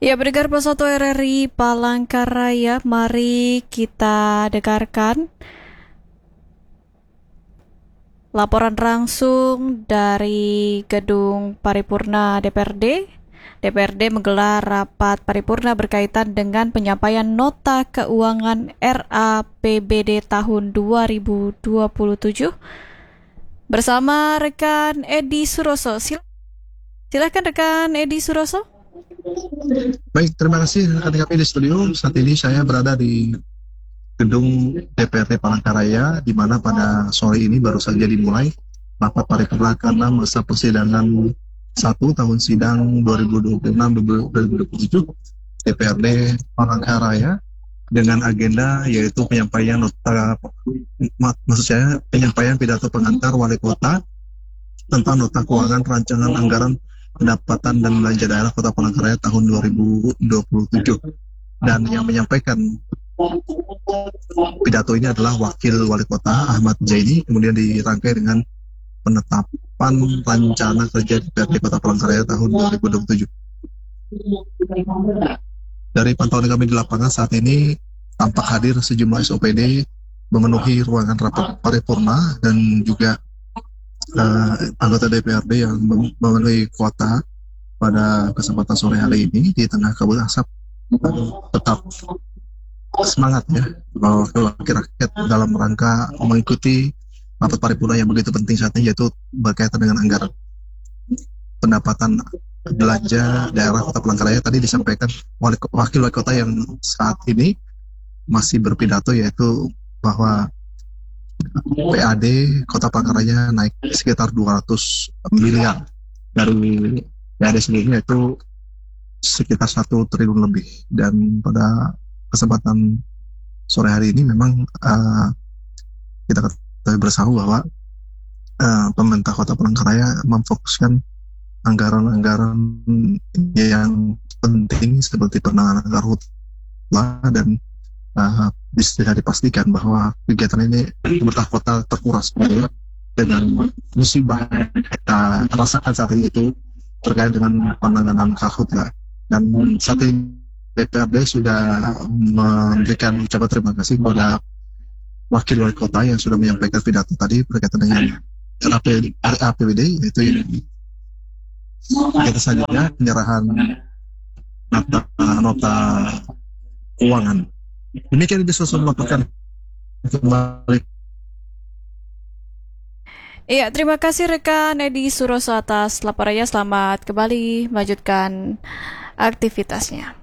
Ya, pendengar Pesatu RRI Palangkaraya, mari kita dengarkan laporan langsung dari Gedung Paripurna DPRD. DPRD menggelar rapat paripurna berkaitan dengan penyampaian nota keuangan RAPBD tahun 2027 bersama rekan Edi Suroso. Silakan rekan Edi Suroso. Baik, terima kasih rekan kami di studio. Saat ini saya berada di gedung DPRD Palangkaraya, di mana pada sore ini baru saja dimulai rapat paripurna karena masa persidangan 1 tahun sidang 2026-2027 DPRD Palangkaraya dengan agenda yaitu penyampaian penyampaian pidato pengantar wali kota tentang nota keuangan rancangan anggaran pendapatan dan belanja daerah Kota Palangkaraya tahun 2027. Dan yang menyampaikan pidato ini adalah Wakil Wali Kota Ahmad Zaini, kemudian dirangkai dengan penetapan rencana kerja DPRD Kota Palangkaraya tahun 2027. Dari pantauan kami di lapangan saat ini tampak hadir sejumlah SOPD memenuhi ruangan rapat paripurna dan juga anggota DPRD yang memenuhi kuota pada kesempatan sore hari ini di tengah kabut asap, tetap semangat ya wakil rakyat dalam rangka mengikuti rapat paripurna yang begitu penting saat ini, yaitu berkaitan dengan anggaran pendapatan belanja daerah Kota Palangkaraya. Tadi disampaikan wakil wali kota yang saat ini masih berpidato, yaitu bahwa PAD Kota Palangkaraya naik sekitar 200 miliar dari PAD sendiri, yaitu sekitar 1 triliun lebih. Dan pada kesempatan sore hari ini memang kita ketahui bersama bahwa pemerintah Kota Palangkaraya memfokuskan anggaran-anggaran yang penting seperti penanganan karhutla, dan bisa dipastikan bahwa kegiatan ini pemerintah kota terkuras dengan musibah yang kita rasakan saat ini itu terkait dengan penanganan karhutla. Dan saat ini DPRD sudah memberikan ucapan terima kasih kepada wakil wali kota yang sudah menyampaikan pidato tadi berkaitan dengan RAPBD, yaitu kita selanjutnya penyerahan nota keuangan. Demikian bisa melakukan kembali. Iya, terima kasih rekan Edi Suroso atas laporannya. Selamat kembali melanjutkan aktivitasnya.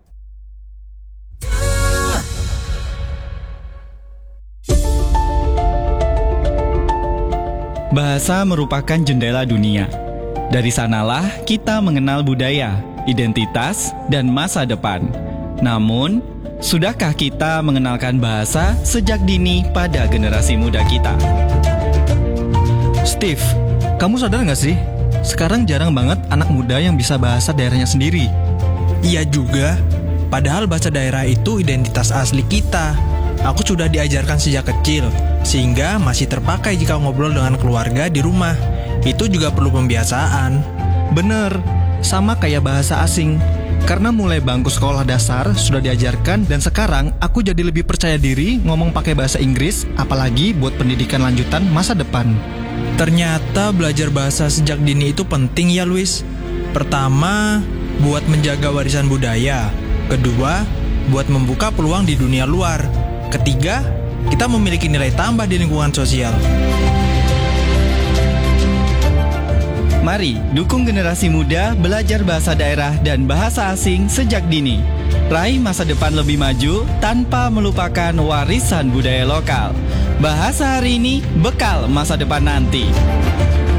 Bahasa merupakan jendela dunia. Dari sanalah kita mengenal budaya, identitas, dan masa depan. Namun, sudahkah kita mengenalkan bahasa sejak dini pada generasi muda kita? Steve, kamu sadar nggak sih? Sekarang jarang banget anak muda yang bisa bahasa daerahnya sendiri. Iya juga, padahal bahasa daerah itu identitas asli kita. Aku sudah diajarkan sejak kecil, sehingga masih terpakai jika ngobrol dengan keluarga di rumah. Itu juga perlu pembiasaan. Bener, sama kayak bahasa asing. Karena mulai bangku sekolah dasar sudah diajarkan, dan sekarang aku jadi lebih percaya diri ngomong pakai bahasa Inggris, apalagi buat pendidikan lanjutan masa depan. Ternyata belajar bahasa sejak dini itu penting ya, Luis. Pertama, buat menjaga warisan budaya. Kedua, buat membuka peluang di dunia luar. Ketiga, kita memiliki nilai tambah di lingkungan sosial. Mari dukung generasi muda belajar bahasa daerah dan bahasa asing sejak dini. Raih masa depan lebih maju tanpa melupakan warisan budaya lokal. Bahasa hari ini, bekal masa depan nanti.